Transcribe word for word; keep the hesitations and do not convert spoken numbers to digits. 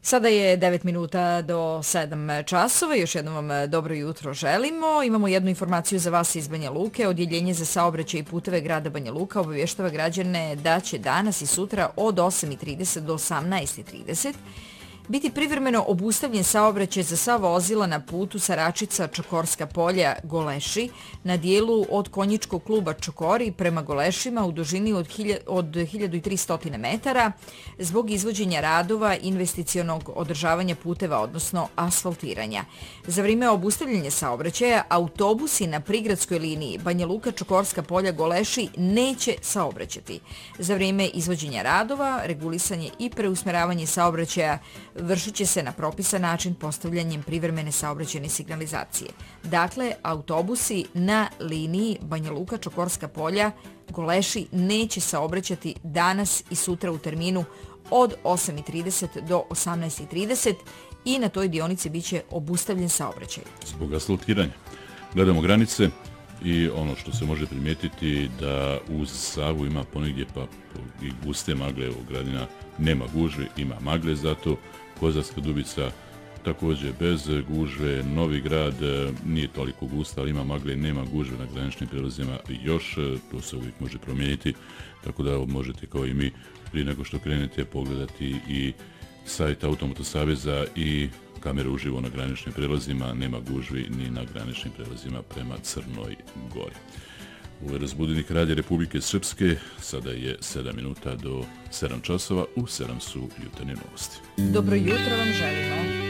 Sada je devet minuta do sedam časova. Još jednom vam dobro jutro želimo. Imamo jednu informaciju za vas iz Banja Luke. Odjeljenje za saobraćaj i puteve grada Banja Luka obavještava građane da će danas i sutra od osam i trideset do osamnaest i trideset biti privremeno obustavljen saobraćaj za sva vozila na putu Saračica Čokorska polja Goleši na dijelu od konjičkog kluba Čokori prema Golešima u dužini od, od hiljadu tristo metara zbog izvođenja radova investicionog održavanja puteva, odnosno asfaltiranja. Za vrijeme obustavljanja saobraćaja autobusi na prigradskoj liniji Banja Luka Čokorska polja Goleši neće saobraćati. Za vrijeme izvođenja radova, regulisanje i preusmjeravanje saobraćaja vršit će se na propisan način postavljanjem privremene saobraćajne signalizacije. Dakle, autobusi na liniji Banja Luka Čokorska polja Goleši neće saobraćati danas i sutra u terminu od osam i trideset do osamnaest i trideset i na toj dionici bit će obustavljen saobraćaj. Zbog asfaltiranja. Gledamo granice i ono što se može primijetiti da uz Savu ima ponegdje pa i guste magle, u Gradina nema gužve, ima magle, zato Kozarska Dubica također bez gužve, Novi Grad nije toliko gusta, ali ima magle, nema gužve na graničnim prijelazima još, to se uvijek može promijeniti, tako da možete kao i mi prije nego što krenete pogledati i sajt Automoto Saveza i kamere uživo na graničnim prijelazima, nema gužvi ni na graničnim prijelazima prema Crnoj Gori. Ovo je Razbudnik Radija Republike Srpske, sada je sedam minuta do sedam časova, u sedam su jutarnje novosti. Dobro jutro vam želimo.